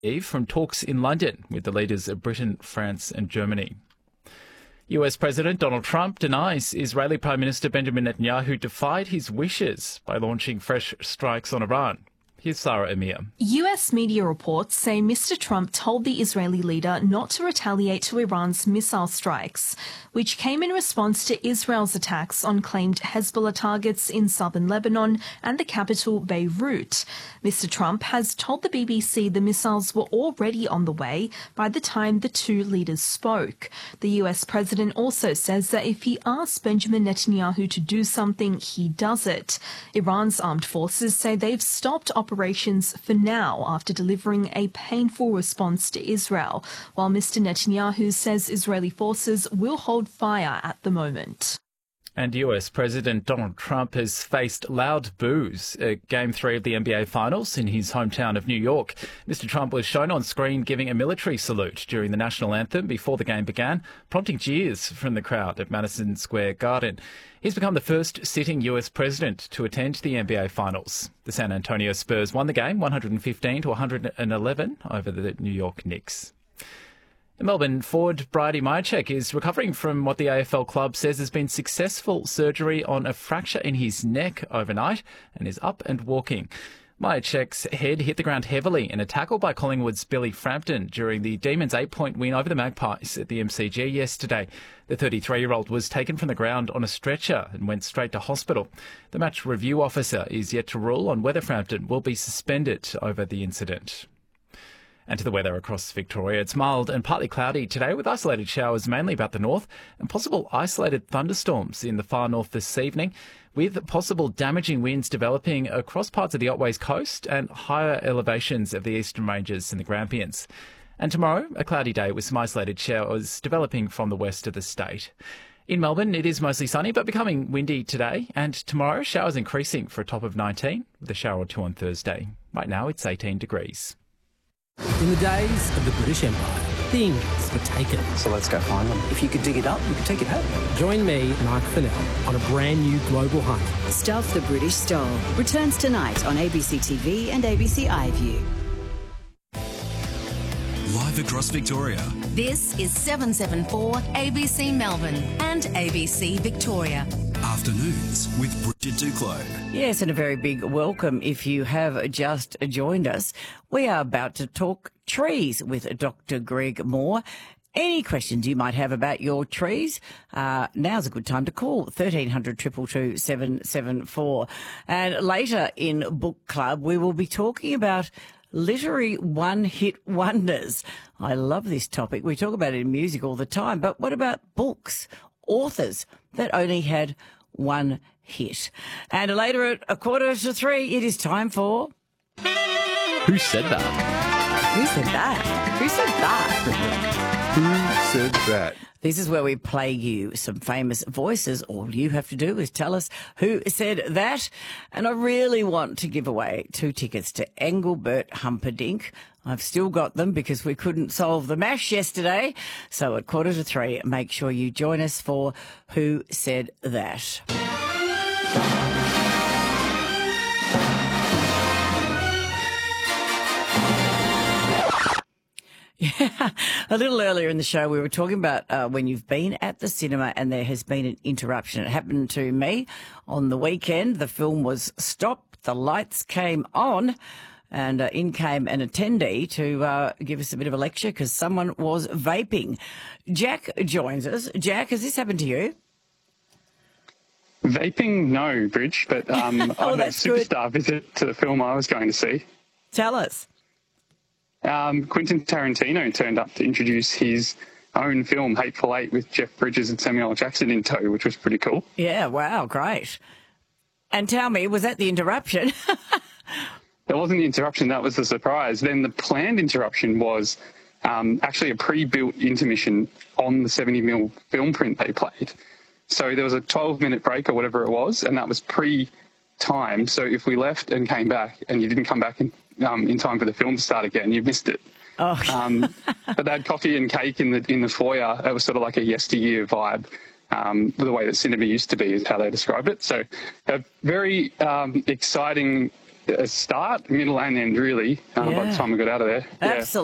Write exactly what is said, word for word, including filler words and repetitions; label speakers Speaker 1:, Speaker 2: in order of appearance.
Speaker 1: Eve from talks in London with the leaders of Britain, France and Germany. U S President Donald Trump denies Israeli Prime Minister Benjamin Netanyahu defied his wishes by launching fresh strikes on Iran. Here's Sarah Amir.
Speaker 2: U S media reports say Mister Trump told the Israeli leader not to retaliate to Iran's missile strikes, which came in response to Israel's attacks on claimed Hezbollah targets in southern Lebanon and the capital Beirut. Mister Trump has told the B B C the missiles were already on the way by the time the two leaders spoke. The U S president also says that if he asks Benjamin Netanyahu to do something, he does it. Iran's armed forces say they've stopped operations operations for now after delivering a painful response to Israel, while Mister Netanyahu says Israeli forces will hold fire at the moment.
Speaker 1: And U S President Donald Trump has faced loud boos at Game three of the N B A Finals in his hometown of New York. Mister Trump was shown on screen giving a military salute during the national anthem before the game began, prompting cheers from the crowd at Madison Square Garden. He's become the first sitting U S president to attend the N B A Finals. The San Antonio Spurs won the game one hundred fifteen to one hundred eleven over the New York Knicks. The Melbourne forward Brady Mihocek is recovering from what the A F L club says has been successful surgery on a fracture in his neck overnight and is up and walking. Mihocek's head hit the ground heavily in a tackle by Collingwood's Billy Frampton during the Demons' eight-point win over the Magpies at the M C G yesterday. The thirty-three-year-old was taken from the ground on a stretcher and went straight to hospital. The match review officer is yet to rule on whether Frampton will be suspended over the incident. And to the weather across Victoria. It's mild and partly cloudy today with isolated showers mainly about the north and possible isolated thunderstorms in the far north this evening, with possible damaging winds developing across parts of the Otways coast and higher elevations of the eastern ranges and the Grampians. And tomorrow, a cloudy day with some isolated showers developing from the west of the state. In Melbourne, it is mostly sunny but becoming windy today, and tomorrow showers increasing for a top of nineteen with a shower or two on Thursday. Right now, it's eighteen degrees.
Speaker 3: In the days of the British Empire, things were taken.
Speaker 4: So let's go find them. If you could dig it up, you could take it home.
Speaker 3: Join me, Mark Fennell, on a brand new global hunt.
Speaker 5: Stuff the British Stole returns tonight on A B C T V and A B C iView.
Speaker 6: Live across Victoria.
Speaker 7: This is seven seven four A B C Melbourne and A B C Victoria.
Speaker 6: Afternoons with Bridget Duclos.
Speaker 8: Yes, and a very big welcome if you have just joined us. We are about to talk trees with Doctor Greg Moore. Any questions you might have about your trees, uh, now's a good time to call thirteen hundred, two two two, seven seven four. And later in Book Club, we will be talking about literary one-hit wonders. I love this topic. We talk about it in music all the time, but what about books, authors that only had one hit? And later at a quarter to three, it is time for...
Speaker 1: Who said that?
Speaker 8: Who said that? Who said that?
Speaker 9: Who said that?
Speaker 8: This is where we play you some famous voices. All you have to do is tell us who said that. And I really want to give away two tickets to Engelbert Humperdinck. I've still got them because we couldn't solve the mash yesterday. So at quarter to three, make sure you join us for Who Said That. Yeah, a little earlier in the show, we were talking about uh, when you've been at the cinema and there has been an interruption. It happened to me on the weekend. The film was stopped, the lights came on, and uh, in came an attendee to uh, give us a bit of a lecture because someone was vaping. Jack joins us. Jack, has this happened to you?
Speaker 10: Vaping, no, Bridge, but um,
Speaker 8: oh,
Speaker 10: I had a superstar good. visit to the film I was going to see.
Speaker 8: Tell us.
Speaker 10: Um, Quentin Tarantino turned up to introduce his own film, Hateful Eight, with Jeff Bridges and Samuel L. Jackson in tow, which was pretty cool.
Speaker 8: Yeah, wow, great. And tell me, was that the interruption?
Speaker 10: That wasn't the interruption, that was the surprise. Then the planned interruption was um, actually a pre-built intermission on the seventy millimeter film print they played. So there was a twelve-minute break or whatever it was, and that was pre-timed. So if we left and came back and you didn't come back in, um, in time for the film to start again, you missed it.
Speaker 8: Oh.
Speaker 10: um, but they had coffee and cake in the in the foyer. It was sort of like a yesteryear vibe. Um, the way that cinema used to be is how they described it. So a very um, exciting a start, middle and end, really, uh, by
Speaker 8: Yeah.
Speaker 10: the time we got out of there. Yeah.
Speaker 8: Absolutely.